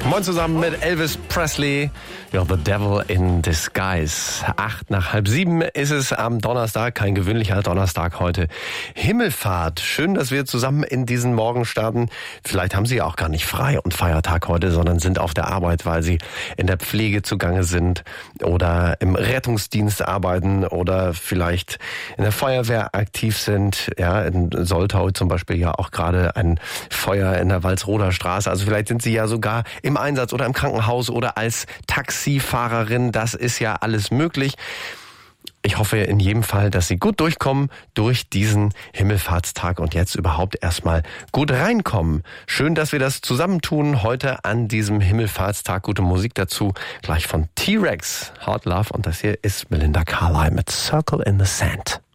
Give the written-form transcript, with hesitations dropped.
Moin zusammen mit Elvis Presley. You're the devil in disguise. 6:08 ist es am Donnerstag, kein gewöhnlicher Donnerstag heute. Himmelfahrt. Schön, dass wir zusammen in diesen Morgen starten. Vielleicht haben Sie ja auch gar nicht frei und Feiertag heute, sondern sind auf der Arbeit, weil Sie in der Pflege zugange sind oder im Rettungsdienst arbeiten oder vielleicht in der Feuerwehr aktiv sind. Ja, in Soltau zum Beispiel ja auch gerade ein Feuer in der Walsroder Straße. Also vielleicht sind Sie ja sogar im Einsatz oder im Krankenhaus oder als Taxifahrerin. Das ist ja alles möglich. Ich hoffe in jedem Fall, dass Sie gut durchkommen durch diesen Himmelfahrtstag und jetzt überhaupt erstmal gut reinkommen. Schön, dass wir das zusammentun heute an diesem Himmelfahrtstag. Gute Musik dazu, gleich von T-Rex, Hard Love. Und das hier ist Belinda Carlisle mit Circle in the Sand.